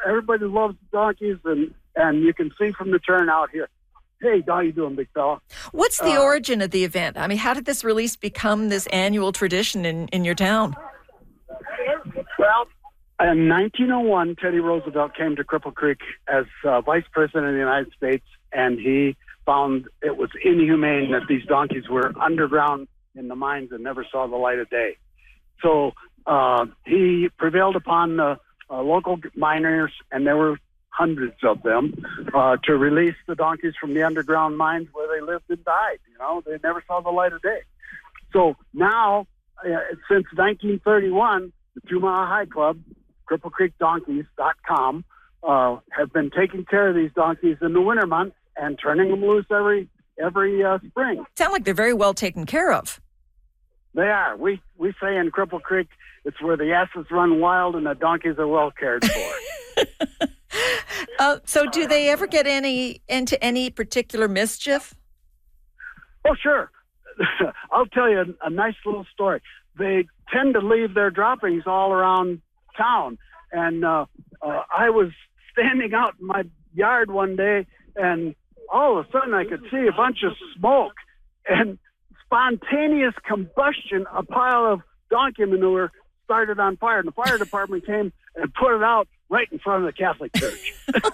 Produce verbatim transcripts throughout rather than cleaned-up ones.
everybody loves donkeys, and, and you can see from the turnout here. Hey, how you doing, big fella? What's the uh, origin of the event? I mean, how did this release become this annual tradition in, in your town? Well, in nineteen oh one, Teddy Roosevelt came to Cripple Creek as uh, Vice President of the United States, and he found it was inhumane that these donkeys were underground in the mines and never saw the light of day. So uh, he prevailed upon the uh, local miners, and there were hundreds of them, uh, to release the donkeys from the underground mines where they lived and died. You know, they never saw the light of day. So now, uh, since nineteen thirty-one, the Two Mile High Club, cripple creek donkeys dot com, uh, have been taking care of these donkeys in the winter months and turning them loose every every uh, spring. Sound like they're very well taken care of. They are. We we say in Cripple Creek, it's where the asses run wild and the donkeys are well cared for. uh, so do they ever get any into any particular mischief? Oh, sure. I'll tell you a, a nice little story. They tend to leave their droppings all around town. And uh, uh, I was standing out in my yard one day, and all of a sudden I could see a bunch of smoke and spontaneous combustion. A pile of donkey manure started on fire, and the fire department came and put it out right in front of the Catholic Church.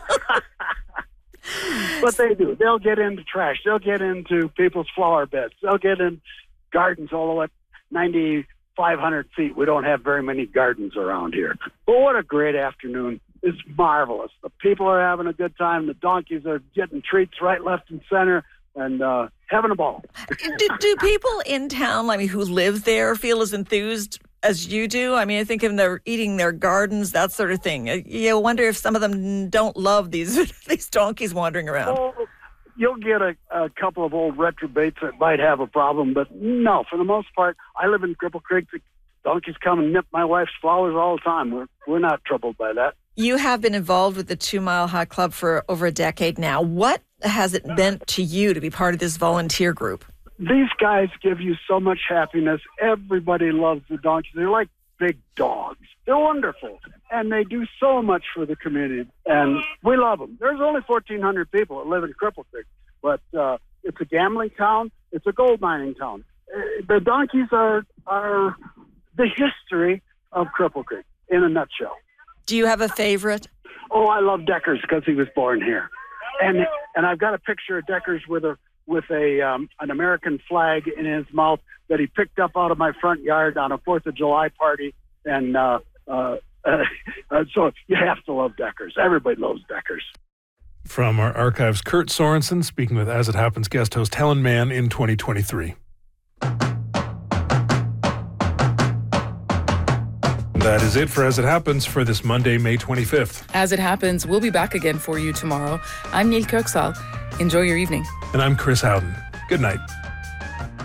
But they do. They'll get into trash. They'll get into people's flower beds. They'll get in gardens all the way ninety-five hundred feet. We don't have very many gardens around here. But what a great afternoon. It's marvelous. The people are having a good time. The donkeys are getting treats right, left, and center, and uh, having a ball. do, do people in town, I mean, who live there, feel as enthused as you do? I mean, I think of them, they're eating their gardens, that sort of thing. You wonder if some of them don't love these these donkeys wandering around. Well, you'll get a, a couple of old retrobates that might have a problem, but no, for the most part, I live in Cripple Creek. The donkeys come and nip my wife's flowers all the time. We're we're not troubled by that. You have been involved with the Two Mile High Club for over a decade now. What has it meant to you to be part of this volunteer group? These guys give you so much happiness. Everybody loves the donkeys. They're like big dogs. They're wonderful. And they do so much for the community. And we love them. There's only fourteen hundred people that live in Cripple Creek. But uh, it's a gambling town. It's a gold mining town. Uh, the donkeys are, are the history of Cripple Creek in a nutshell. Do you have a favorite? Oh, I love Deckers because he was born here. And and I've got a picture of Deckers with a with a um, an American flag in his mouth that he picked up out of my front yard on a fourth of July party. And uh, uh, uh, so you have to love Deckers. Everybody loves Deckers. From our archives, Kurt Sorensen speaking with As It Happens guest host Helen Mann in twenty twenty-three. That is it for As It Happens for this Monday, May twenty-fifth. As It Happens, we'll be back again for you tomorrow. I'm Neil Kirksall. Enjoy your evening. And I'm Chris Howden. Good night.